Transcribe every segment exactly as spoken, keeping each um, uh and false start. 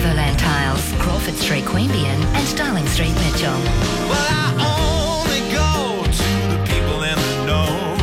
Riverland Tiles, Crawford Street, Queanbeyan and Darling Street, Mitchell. Well, I only go to the people in the know.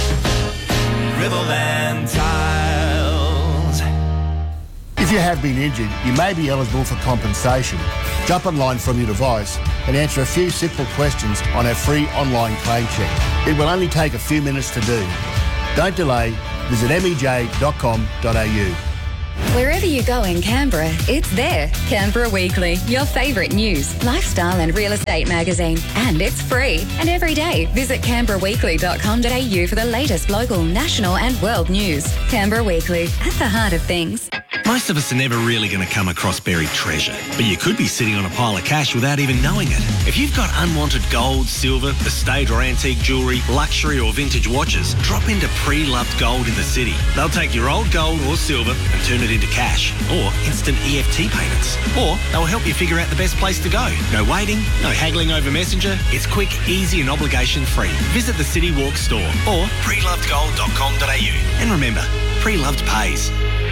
Riverland Tiles. If you have been injured, you may be eligible for compensation. Jump online from your device and answer a few simple questions on our free online claim check. It will only take a few minutes to do. Don't delay. Visit m e j dot com dot a u. Wherever you go in Canberra, it's there. Canberra Weekly, your favourite news, lifestyle and real estate magazine. And it's free. And every day, visit canberra weekly dot com dot a u for the latest local, national and world news. Canberra Weekly, at the heart of things. Most of us are never really going to come across buried treasure, but you could be sitting on a pile of cash without even knowing it. If you've got unwanted gold, silver, estate or antique jewellery, luxury or vintage watches, drop into Pre-Loved Gold in the city. They'll take your old gold or silver and turn it into cash or instant E F T payments. Or they'll help you figure out the best place to go. No waiting, no haggling over Messenger. It's quick, easy and obligation free. Visit the City Walk store or pre loved gold dot com dot a u. And remember, Pre-Loved pays.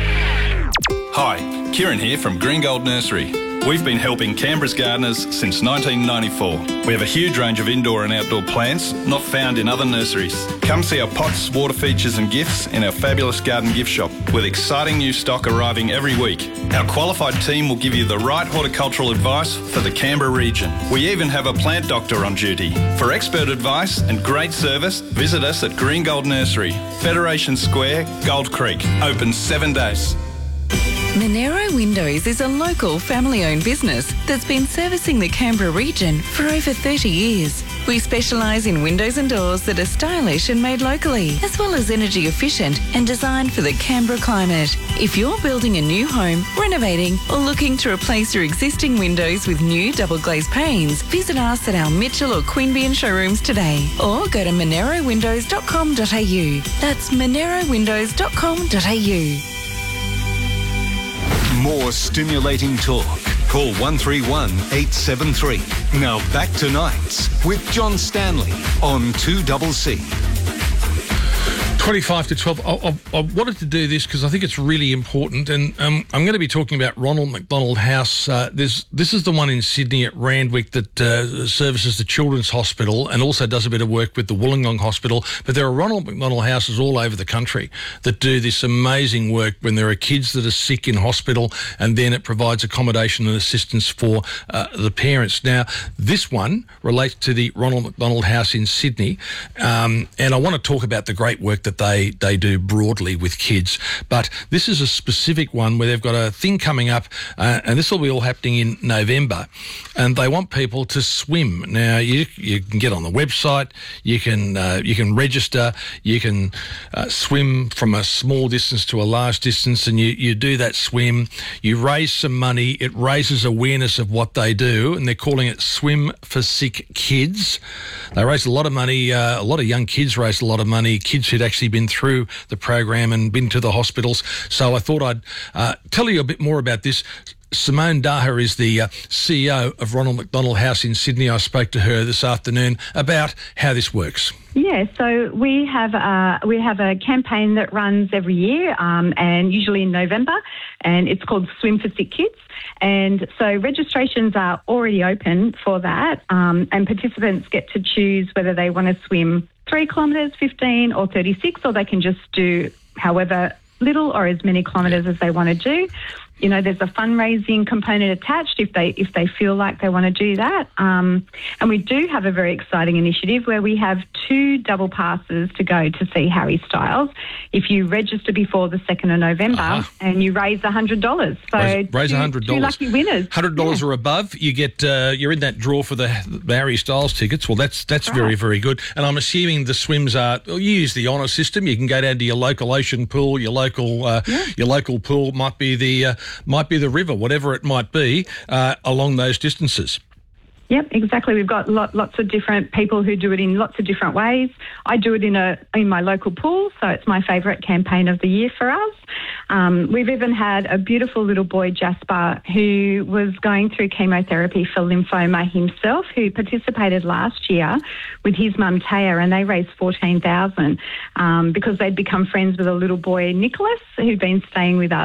Hi, Kieran here from Green Gold Nursery. We've been helping Canberra's gardeners since nineteen ninety-four. We have a huge range of indoor and outdoor plants not found in other nurseries. Come see our pots, water features and gifts in our fabulous garden gift shop with exciting new stock arriving every week. Our qualified team will give you the right horticultural advice for the Canberra region. We even have a plant doctor on duty. For expert advice and great service, visit us at Green Gold Nursery, Federation Square, Gold Creek. Open seven days. Monero Windows is a local family-owned business that's been servicing the Canberra region for over thirty years. We specialise in windows and doors that are stylish and made locally, as well as energy efficient and designed for the Canberra climate. If you're building a new home, renovating or looking to replace your existing windows with new double glazed panes, visit us at our Mitchell or Queanbeyan showrooms today or go to monero windows dot com dot a u. That's monero windows dot com dot a u. More stimulating talk. Call one three one, eight seven three. Now back to Nights with John Stanley on two C C. twenty-five to twelve. I, I, I wanted to do this because I think it's really important, and um, I'm going to be talking about Ronald McDonald House. Uh, this this is the one in Sydney at Randwick that uh, services the Children's Hospital and also does a bit of work with the Wollongong Hospital. But there are Ronald McDonald houses all over the country that do this amazing work when there are kids that are sick in hospital, and then it provides accommodation and assistance for uh, the parents. Now, this one relates to the Ronald McDonald House in Sydney, um, and I want to talk about the great work that they they do broadly with kids. But this is a specific one where they've got a thing coming up, uh, and this will be all happening in November, and they want people to swim. Now, you you can get on the website, you can uh, you can register, you can uh, swim from a small distance to a large distance, and you, you do that swim, you raise some money, it raises awareness of what they do, and they're calling it Swim for Sick Kids. They raise a lot of money, uh, a lot of young kids raise a lot of money, kids who'd actually been through the program and been to the hospitals. So I thought I'd uh, tell you a bit more about this. Simone Daha is the uh, C E O of Ronald McDonald House in Sydney. I spoke to her this afternoon about how this works. Yeah, so we have a, we have a campaign that runs every year, um, and usually in November, and it's called Swim for Sick Kids. And so registrations are already open for that, um, and participants get to choose whether they want to swim three kilometres, fifteen or thirty-six, or they can just do however little or as many kilometres as they want to do. You know, there's a fundraising component attached if they if they feel like they want to do that. Um, and we do have a very exciting initiative where we have two double passes to go to see Harry Styles if you register before the second of November uh-huh. and you raise one hundred dollars. So raise, raise two, one hundred dollars. Two lucky winners. one hundred dollars yeah. or above, you get, uh, you're in that draw for the, the Harry Styles tickets. Well, that's that's right. very, very good. And I'm assuming the swims are, well, you use the honour system. You can go down to your local ocean pool, your local uh, yeah. your local pool might be the uh, might be the river, whatever it might be, uh, along those distances. Yep, exactly. We've got lot, lots of different people who do it in lots of different ways. I do it in a in my local pool, so it's my favourite campaign of the year for us. Um, we've even had a beautiful little boy, Jasper, who was going through chemotherapy for lymphoma himself, who participated last year with his mum, Taya, and they raised fourteen thousand dollars um, because they'd become friends with a little boy, Nicholas, who'd been staying with us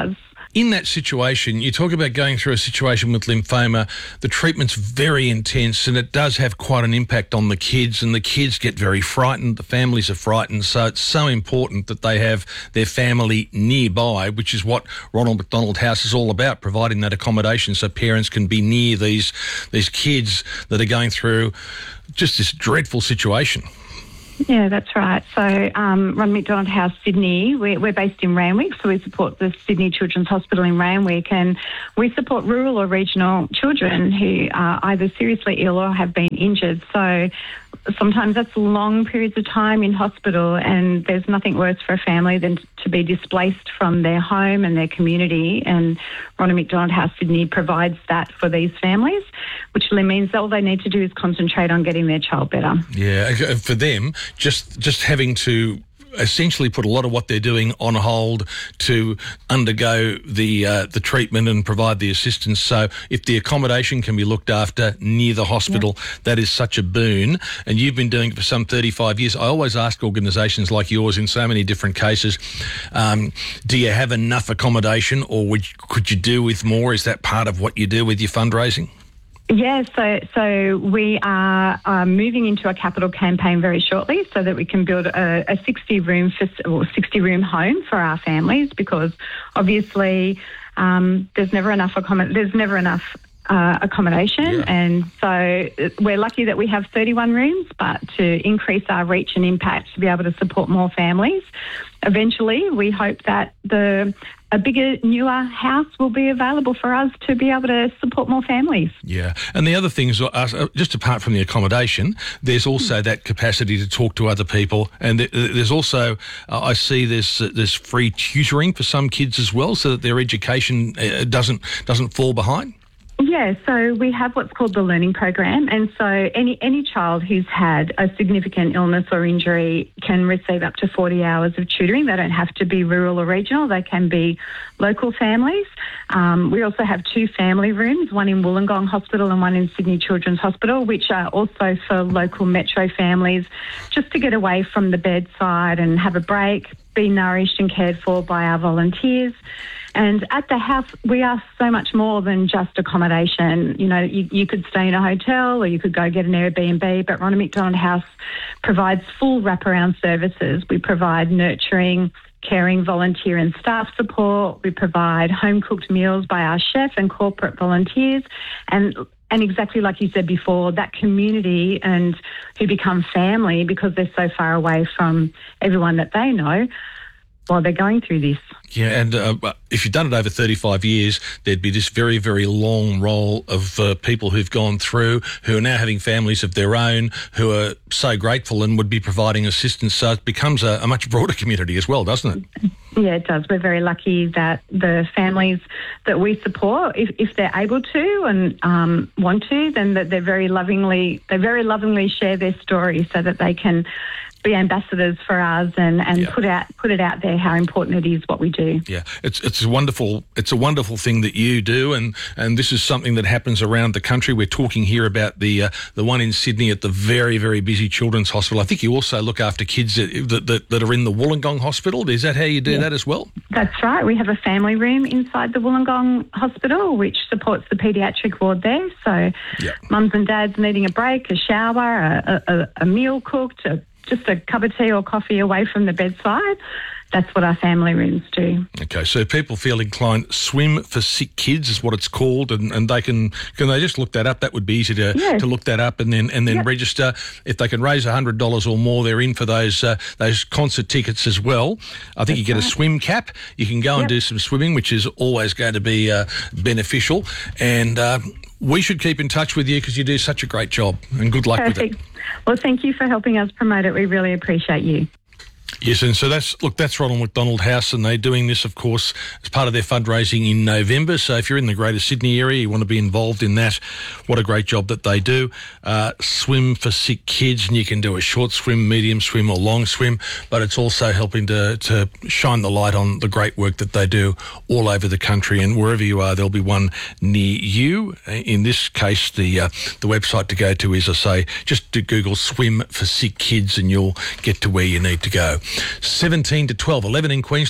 In that situation, you talk about going through a situation with lymphoma, the treatment's very intense and it does have quite an impact on the kids, and the kids get very frightened, the families are frightened, so it's so important that they have their family nearby, which is what Ronald McDonald House is all about, providing that accommodation so parents can be near these, these kids that are going through just this dreadful situation. Yeah, that's right. So um, Ronald McDonald House Sydney, we're, we're based in Randwick, so we support the Sydney Children's Hospital in Randwick, and we support rural or regional children who are either seriously ill or have been injured. So sometimes that's long periods of time in hospital, and there's nothing worse for a family than to be displaced from their home and their community, and Ronald McDonald House Sydney provides that for these families, which means all they need to do is concentrate on getting their child better. Yeah, for them, just just having to essentially put a lot of what they're doing on hold to undergo the uh, the treatment and provide the assistance. So if the accommodation can be looked after near the hospital, yep. that is such a boon. And you've been doing it for some thirty-five years. I always ask organisations like yours in so many different cases, um, do you have enough accommodation, or would, could you do with more? Is that part of what you do with your fundraising? Yeah, so so we are uh, moving into a capital campaign very shortly, so that we can build a, a sixty room or sixty room home for our families, because obviously um, there's never enough accommod- there's never enough uh, accommodation, yeah. and so we're lucky that we have thirty-one rooms. But to increase our reach and impact, to be able to support more families, eventually we hope that the a bigger, newer house will be available for us to be able to support more families. Yeah, and the other things, uh, just apart from the accommodation, there's also that capacity to talk to other people, and there's also, uh, I see there's uh, there's free tutoring for some kids as well, so that their education uh, doesn't doesn't fall behind. Yeah, so we have what's called the learning program, and so any any child who's had a significant illness or injury can receive up to forty hours of tutoring. They don't have to be rural or regional. They can be local families. Um, we also have two family rooms, one in Wollongong Hospital and one in Sydney Children's Hospital, which are also for local metro families, just to get away from the bedside and have a break, be nourished and cared for by our volunteers. And at the house, we are so much more than just accommodation. You know, you, you could stay in a hotel or you could go get an Airbnb, but Ronald McDonald House provides full wraparound services. We provide nurturing, caring volunteer and staff support. We provide home-cooked meals by our chef and corporate volunteers. And And exactly like you said before, that community and who become family because they're so far away from everyone that they know while they're going through this. Yeah, and uh, if you've done it over thirty-five years, there'd be this very, very long roll of uh, people who've gone through, who are now having families of their own, who are so grateful and would be providing assistance. So it becomes a, a much broader community as well, doesn't it? Yeah, it does. We're very lucky that the families that we support, if, if they're able to and um, want to, then that they're very lovingly, they very lovingly share their story so that they can be ambassadors for us and, and yeah. put out put it out there how important it is what we do. Yeah, it's it's a wonderful it's a wonderful thing that you do, and, and this is something that happens around the country. We're talking here about the uh, the one in Sydney at the very very busy Children's Hospital. I think you also look after kids that that, that are in the Wollongong Hospital. Is that how you do yeah. that as well? That's right. We have a family room inside the Wollongong Hospital which supports the paediatric ward there. So yeah. mums and dads needing a break, a shower, a, a, a meal cooked, a just a cup of tea or coffee away from the bedside. That's what our family rooms do. Okay, so people feel inclined, Swim for Sick Kids is what it's called, and, and they can can they just look that up? That would be easy to, yes. to look that up and then and then yep. register. If they can raise one hundred dollars or more, they're in for those uh, those concert tickets as well. I think That's you get right. a swim cap. You can go yep. and do some swimming, which is always going to be uh, beneficial. And uh, we should keep in touch with you because you do such a great job, and good luck Perfect. with it. Well, thank you for helping us promote it. We really appreciate you. Yes, and so that's, look, that's Ronald McDonald House, and they're doing this, of course, as part of their fundraising in November. So if you're in the Greater Sydney area, you want to be involved in that, what a great job that they do. Uh, Swim for Sick Kids, and you can do a short swim, medium swim or long swim, but it's also helping to, to shine the light on the great work that they do all over the country, and wherever you are, there'll be one near you. In this case, the uh, the website to go to is, I say, just to Google Swim for Sick Kids and you'll get to where you need to go. seventeen to twelve, eleven in Queensland.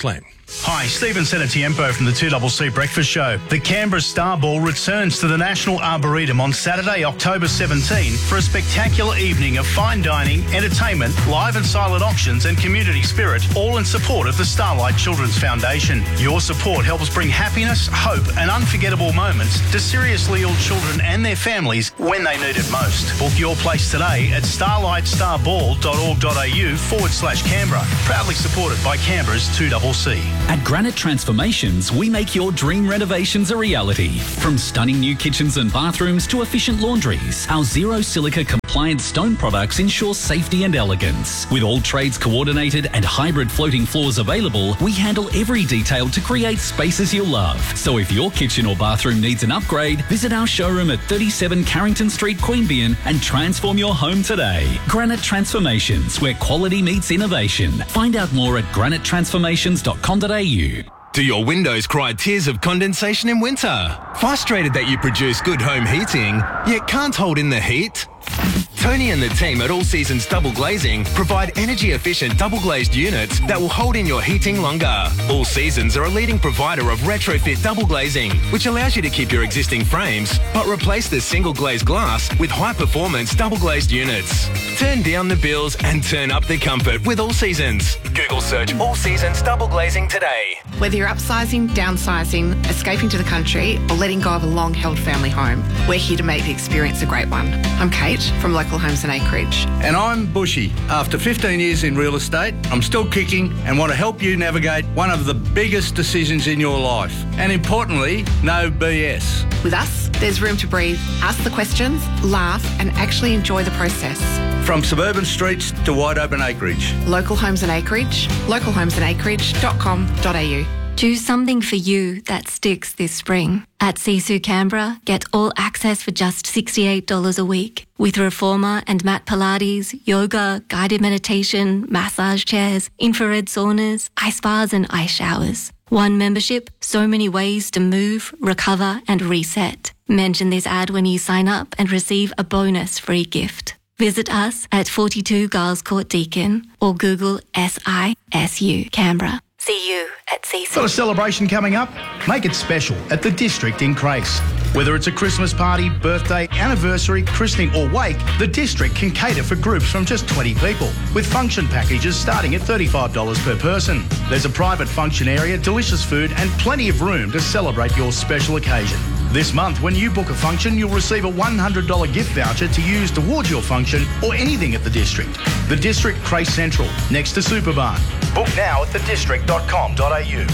Hi, Stephen Senatiempo from the two C C Breakfast Show. The Canberra Star Ball returns to the National Arboretum on Saturday, October seventeenth for a spectacular evening of fine dining, entertainment, live and silent auctions and community spirit, all in support of the Starlight Children's Foundation. Your support helps bring happiness, hope and unforgettable moments to seriously ill children and their families when they need it most. Book your place today at starlightstarball.org.au forward slash Canberra. Proudly supported by Canberra's two C C. At Granite Transformations, we make your dream renovations a reality. From stunning new kitchens and bathrooms to efficient laundries, our zero silica compliant stone products ensure safety and elegance. With all trades coordinated and hybrid floating floors available, we handle every detail to create spaces you'll love. So if your kitchen or bathroom needs an upgrade, visit our showroom at thirty-seven Carrington Street, Queanbeyan and transform your home today. Granite Transformations, where quality meets innovation. Find out more at granite transformations dot com dot a u. Do your windows cry tears of condensation in winter? Frustrated that you produce good home heating, yet can't hold in the heat? Tony and the team at All Seasons Double Glazing provide energy-efficient double-glazed units that will hold in your heating longer. All Seasons are a leading provider of retrofit double glazing, which allows you to keep your existing frames, but replace the single-glazed glass with high-performance double-glazed units. Turn down the bills and turn up the comfort with All Seasons. Google search All Seasons Double Glazing today. Whether you're upsizing, downsizing, escaping to the country, or letting go of a long-held family home, we're here to make the experience a great one. I'm Kate from Local Homes and Acreage. And I'm Bushy. After fifteen years in real estate, I'm still kicking and want to help you navigate one of the biggest decisions in your life. And importantly, no B S. With us, there's room to breathe, ask the questions, laugh, and actually enjoy the process. From suburban streets to wide open acreage. Local Homes and Acreage, local homes and acreage dot com dot a u. Do something for you that sticks this spring. At Sisu Canberra, get all access for just sixty-eight dollars a week. With Reformer and Mat Pilates, yoga, guided meditation, massage chairs, infrared saunas, ice baths and ice showers. One membership, so many ways to move, recover and reset. Mention this ad when you sign up and receive a bonus free gift. Visit us at forty-two Giles Court Deakin or Google S I S U Canberra. See you at C C. Got a celebration coming up? Make it special at the District in Crace. Whether it's a Christmas party, birthday, anniversary, christening or wake, the District can cater for groups from just twenty people, with function packages starting at thirty-five dollars per person. There's a private function area, delicious food and plenty of room to celebrate your special occasion. This month, when you book a function, you'll receive a one hundred dollars gift voucher to use towards your function or anything at the District. The District Crace Central, next to Superbarn. Book now at the district dot com dot a u.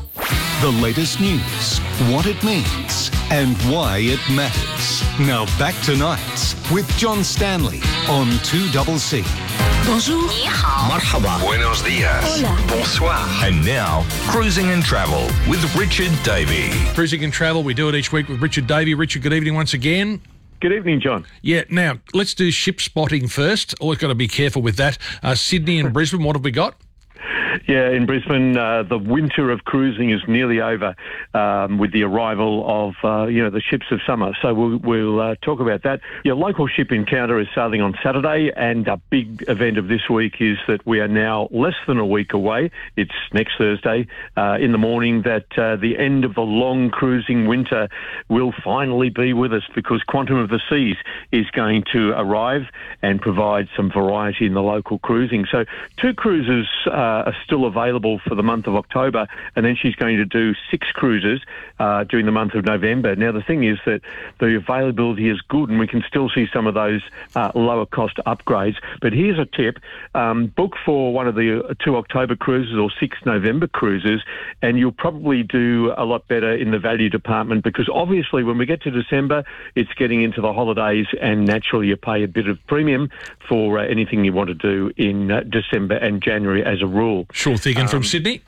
The latest news, what it means, and why it matters. Now back to Nights with John Stanley on two C C. Bonjour. Ni hao. Marhaba. Buenos dias. Hola. Bonsoir. And now, Cruising and Travel with Richard Davey. Cruising and Travel, we do it each week with Richard Davey. Richard, good evening once again. Good evening, John. Yeah, now, let's do ship spotting first. Always got to be careful with that. Uh, Sydney and Brisbane, what have we got? Yeah, in Brisbane, uh, the winter of cruising is nearly over um, with the arrival of, uh, you know, the ships of summer. So we'll, we'll uh, talk about that. Your local ship encounter is sailing on Saturday, and a big event of this week is that we are now less than a week away. It's next Thursday uh, in the morning that uh, the end of the long cruising winter will finally be with us, because Quantum of the Seas is going to arrive and provide some variety in the local cruising. So two cruises uh, are still available for the month of October, and then she's going to do six cruises uh, during the month of November. Now, the thing is that the availability is good, and we can still see some of those uh, lower cost upgrades. But here's a tip. Um, book for one of the two October cruises or six November cruises, and you'll probably do a lot better in the value department, because obviously when we get to December, it's getting into the holidays, and naturally you pay a bit of premium for uh, anything you want to do in uh, December and January as a rule. Sure thing. And um, from Sydney?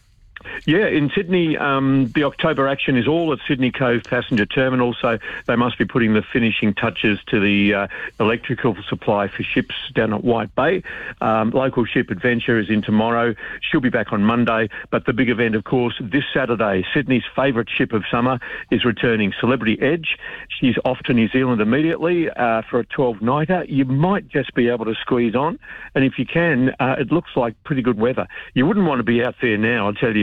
Yeah, in Sydney, um, the October action is all at Sydney Cove Passenger Terminal, so they must be putting the finishing touches to the uh, electrical supply for ships down at White Bay. Um, local ship Adventure is in tomorrow. She'll be back on Monday, but the big event, of course, this Saturday, Sydney's favourite ship of summer is returning, Celebrity Edge. She's off to New Zealand immediately uh, for a twelve-nighter. You might just be able to squeeze on, and if you can, uh, it looks like pretty good weather. You wouldn't want to be out there now, I'll tell you.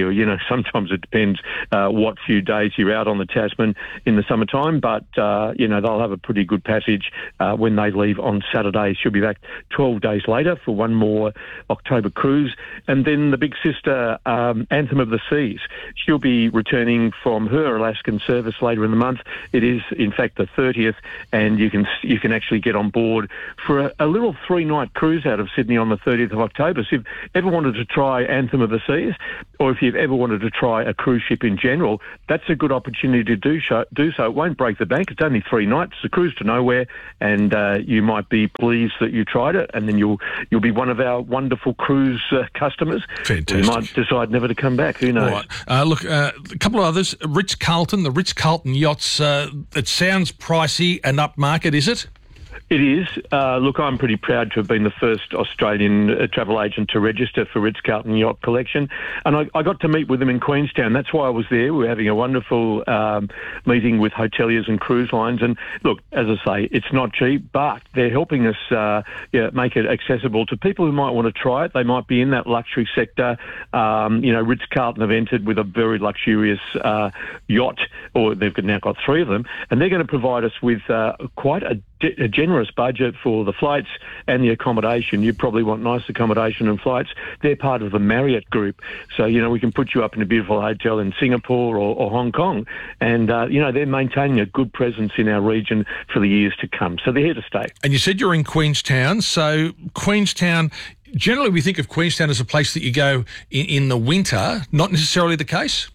you. You know, sometimes it depends uh, what few days you're out on the Tasman in the summertime, but, uh, you know, they'll have a pretty good passage uh, when they leave on Saturday. She'll be back twelve days later for one more October cruise. And then the big sister, um, Anthem of the Seas, she'll be returning from her Alaskan service later in the month. It is, in fact, the thirtieth, and you can you can actually get on board for a, a little three-night cruise out of Sydney on the thirtieth of October. So if you've ever wanted to try Anthem of the Seas, or if you've ever wanted to try a cruise ship in general, that's a good opportunity to do so. Do so. It won't break the bank. It's only three nights. It's a cruise to nowhere, and uh, you might be pleased that you tried it, and then you'll you'll be one of our wonderful cruise uh, customers. Fantastic. You might decide never to come back. Who knows? Right. Uh, look, uh, a couple of others. Ritz-Carlton, the Ritz-Carlton yachts. Uh, it sounds pricey and upmarket, is it? It is. Uh, look, I'm pretty proud to have been the first Australian uh, travel agent to register for Ritz-Carlton Yacht Collection. And I, I got to meet with them in Queenstown. That's why I was there. We were having a wonderful um, meeting with hoteliers and cruise lines. And look, as I say, it's not cheap, but they're helping us uh, yeah, make it accessible to people who might want to try it. They might be in that luxury sector. Um, you know, Ritz-Carlton have entered with a very luxurious uh, yacht, or they've now got three of them, and they're going to provide us with uh, quite a a generous budget for the flights and the accommodation. You probably want nice accommodation and flights. They're part of the Marriott group. So, you know, we can put you up in a beautiful hotel in Singapore or, or Hong Kong. And, uh, you know, they're maintaining a good presence in our region for the years to come. So they're here to stay. And you said you're in Queenstown. So Queenstown, generally we think of Queenstown as a place that you go in, in the winter. Not necessarily the case?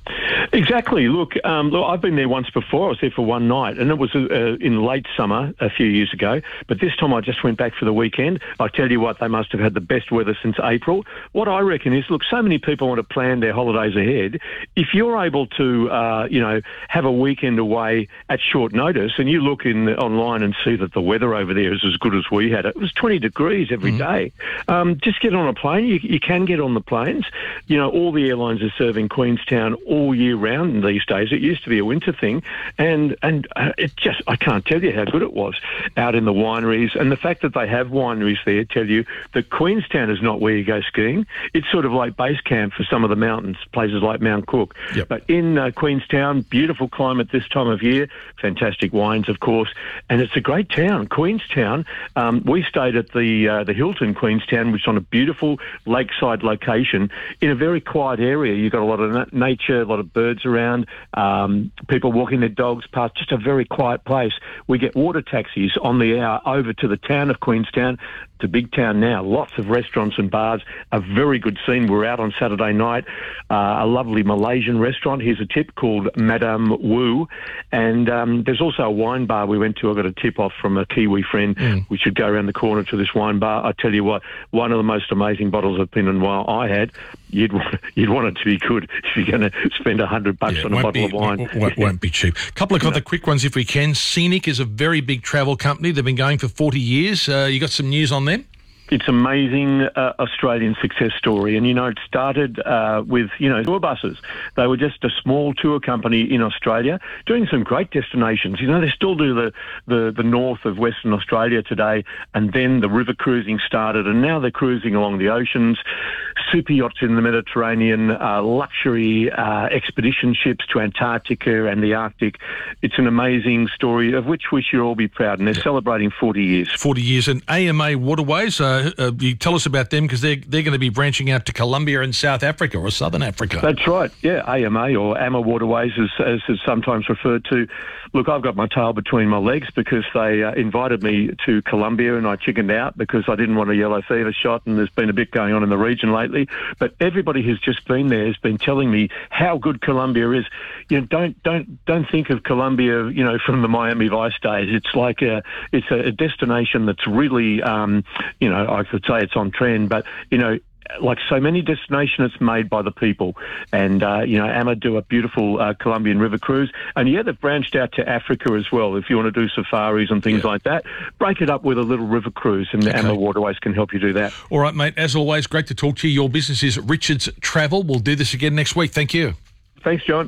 Exactly. Look, um, look, I've been there once before. I was there for one night, and it was uh, in late summer a few years ago. But this time I just went back for the weekend. I tell you what, they must have had the best weather since April. What I reckon is, look, so many people want to plan their holidays ahead. If you're able to, uh, you know, have a weekend away at short notice, and you look in the, online and see that the weather over there is as good as we had it. It was twenty degrees every mm. day. Um, just get on a plane. You, you can get on the planes. You know, all the airlines are serving Queenstown all year round these days. It used to be a winter thing, and and uh, it just, I can't tell you how good it was out in the wineries. And the fact that they have wineries there tell you that Queenstown is not where you go skiing. It's sort of like base camp for some of the mountains, places like Mount Cook. Yep. But in uh, Queenstown, beautiful climate this time of year, fantastic wines, of course, and it's a great town. Queenstown, um, we stayed at the uh, the Hilton Queenstown, which is on a beautiful lakeside location in a very quiet area. You've got a lot of na- nature, a lot of birds around, um, people walking their dogs past, just a very quiet place. We get water taxis on the hour over to the town of Queenstown. It's a big town now, lots of restaurants and bars, a very good scene. We're out on Saturday night, uh, a lovely Malaysian restaurant. Here's a tip called Madame Wu, and um, there's also a wine bar we went to. I got a tip off from a Kiwi friend. Mm. We should go around the corner to this wine bar. I tell you what, one of the most amazing bottles of Pinot Noir I had. You'd want, you'd want it to be good if you're going to spend a hundred bucks yeah, on a bottle be, of wine. W- w- won't be cheap. A couple of other no. quick ones if we can. Scenic is a very big travel company. They've been going for forty years. Uh, you got some news on them? It's amazing uh, Australian success story. And, you know, it started uh, with, you know, tour buses. They were just a small tour company in Australia doing some great destinations. You know, they still do the, the, the north of Western Australia today, and then the river cruising started, and now they're cruising along the oceans, super yachts in the Mediterranean, uh, luxury uh, expedition ships to Antarctica and the Arctic. It's an amazing story of which we should all be proud, and they're yeah. celebrating forty years. forty years. And A M A Waterways, uh, uh, you tell us about them, because they're, they're going to be branching out to Colombia and South Africa or Southern Africa. That's right, yeah, A M A or A M A Waterways as, as is sometimes referred to. Look, I've got my tail between my legs because they uh, invited me to Colombia and I chickened out because I didn't want a yellow fever shot, and there's been a bit going on in the region lately. But everybody who's just been there has been telling me how good Colombia is. You know, don't don't don't think of Colombia, you know, from the Miami Vice days. It's like a it's a destination that's really, um, you know, I could say it's on trend, but you know, like so many destinations, it's made by the people. And, uh, you know, A M A do a beautiful uh, Colombian river cruise. And, yeah, they've branched out to Africa as well. If you want to do safaris and things yeah. like that, break it up with a little river cruise, and the okay. A M A Waterways can help you do that. All right, mate. As always, great to talk to you. Your business is Richards Travel. We'll do this again next week. Thank you. Thanks, John.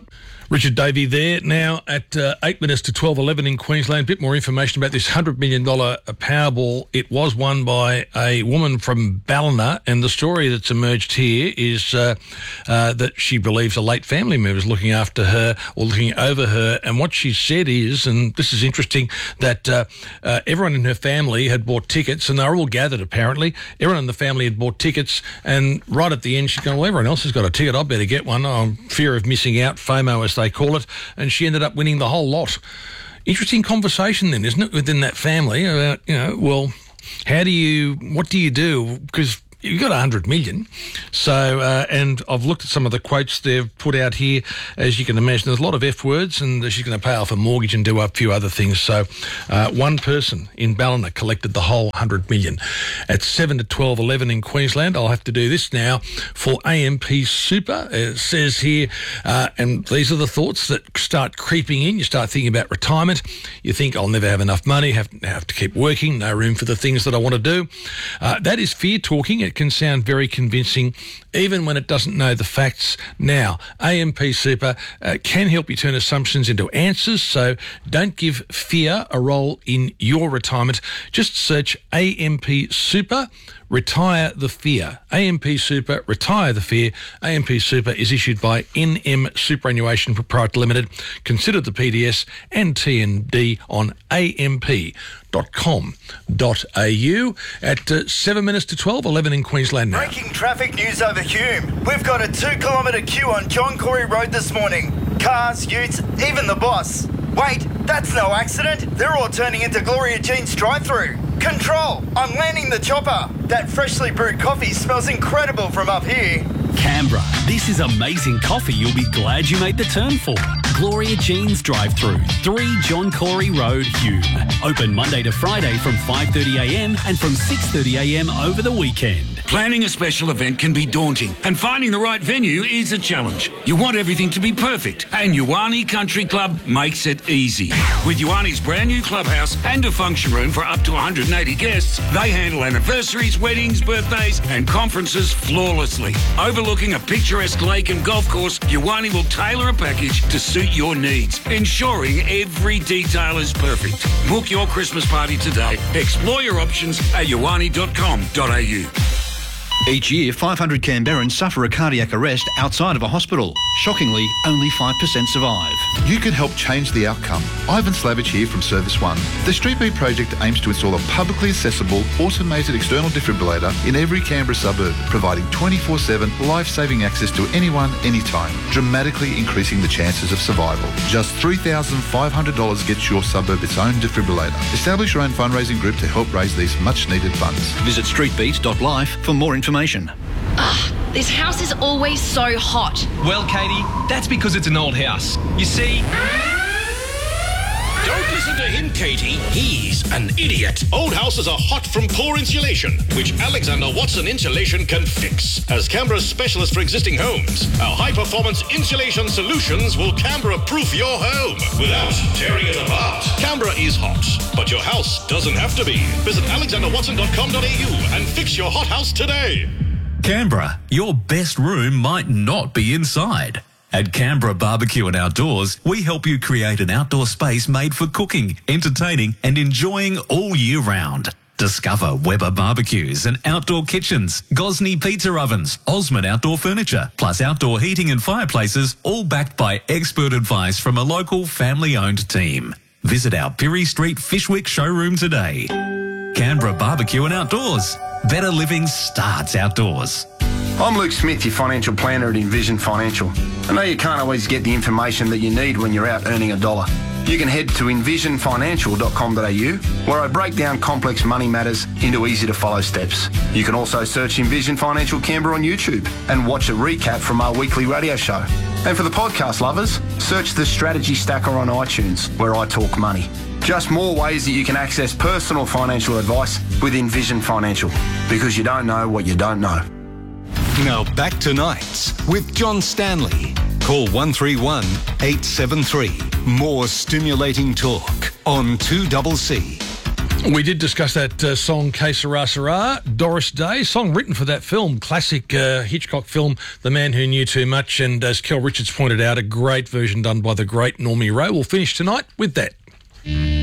Richard Davey there now at uh, eight minutes to twelve eleven in Queensland. A bit more information about this one hundred million dollars Powerball. It was won by a woman from Ballina, and the story that's emerged here is uh, uh, that she believes a late family member is looking after her or looking over her. And what she said is, and this is interesting, that uh, uh, everyone in her family had bought tickets, and they were all gathered apparently. Everyone in the family had bought tickets, and right at the end she's going, well, everyone else has got a ticket, I better get one. I'm fear of missing out, FOMO as they call it, and she ended up winning the whole lot. Interesting conversation then, isn't it, within that family about, you know, well, how do you, what do you do? Because you've got one hundred million. So, uh, and I've looked at some of the quotes they've put out here. As you can imagine, there's a lot of F words, and she's going to pay off a mortgage and do a few other things. So, uh, one person in Ballina collected the whole one hundred million. At seven to twelve eleven in Queensland, I'll have to do this now for A M P Super. It says here, uh, and these are the thoughts that start creeping in. You start thinking about retirement. You think, I'll never have enough money, have, have to keep working, no room for the things that I want to do. Uh, that is fear talking. It can sound very convincing, even when it doesn't know the facts. Now, A M P Super uh, can help you turn assumptions into answers, so don't give fear a role in your retirement. Just search A M P Super, Retire the Fear. A M P Super, Retire the Fear. A M P Super is issued by N M Superannuation Proprietary Limited. Consider the P D S and T N D on A M P dot com dot A U at uh, seven minutes to twelve, eleven in Queensland now. Breaking traffic news over Hume. We've got a two kilometre queue on John Corey Road this morning. Cars, utes, even the boss. Wait, that's no accident. They're all turning into Gloria Jean's drive-through. Control, I'm landing the chopper. That freshly brewed coffee smells incredible from up here. Canberra, this is amazing coffee you'll be glad you made the turn for. Gloria Jean's drive-through, three John Corey Road, Hume. Open Monday to Friday from five thirty a m and from six thirty a m over the weekend. Planning a special event can be daunting, and finding the right venue is a challenge. You want everything to be perfect, and Ioane Country Club makes it easy. With Ioane's brand new clubhouse and a function room for up to one hundred eighty guests, they handle anniversaries, weddings, birthdays, and conferences flawlessly. Overlooking a picturesque lake and golf course, Ioane will tailor a package to suit your needs, ensuring every detail is perfect. Book your Christmas party today. Explore your options at ioane dot com dot a u. Each year, five hundred Canberrans suffer a cardiac arrest outside of a hospital. Shockingly, only five percent survive. You can help change the outcome. Ivan Slavich here from Service One. The Street Beat project aims to install a publicly accessible, automated external defibrillator in every Canberra suburb, providing twenty-four seven life-saving access to anyone, anytime, dramatically increasing the chances of survival. Just three thousand five hundred dollars gets your suburb its own defibrillator. Establish your own fundraising group to help raise these much-needed funds. Visit street beat dot life for more information. Ugh, this house is always so hot. Well, Katie, that's because it's an old house. You see... Don't listen to him, Katie. He's an idiot. Old houses are hot from poor insulation, which Alexander Watson Insulation can fix. As Canberra's specialist for existing homes, our high-performance insulation solutions will Canberra-proof your home without tearing it apart. Canberra is hot, but your house doesn't have to be. Visit alexander watson dot com dot a u and fix your hot house today. Canberra, your best room might not be inside. At Canberra Barbecue and Outdoors, we help you create an outdoor space made for cooking, entertaining and enjoying all year round. Discover Weber barbecues and outdoor kitchens, Gosney pizza ovens, Osmond outdoor furniture, plus outdoor heating and fireplaces, all backed by expert advice from a local family-owned team. Visit our Pirie Street Fishwick showroom today. Canberra Barbecue and Outdoors. Better living starts outdoors. I'm Luke Smith, your financial planner at Envision Financial. I know you can't always get the information that you need when you're out earning a dollar. You can head to envision financial dot com dot a u, where I break down complex money matters into easy-to-follow steps. You can also search Envision Financial Canberra on YouTube and watch a recap from our weekly radio show. And for the podcast lovers, search the Strategy Stacker on iTunes, where I talk money. Just more ways that you can access personal financial advice with Envision Financial, because you don't know what you don't know. Now back to Nights with John Stanley. Call one three one, eight seven three. More stimulating talk on two C C. We did discuss that uh, song, Que Sera Sera, Doris Day, song written for that film, classic uh, Hitchcock film, The Man Who Knew Too Much, and as Kel Richards pointed out, a great version done by the great Normie Rowe. We'll finish tonight with that.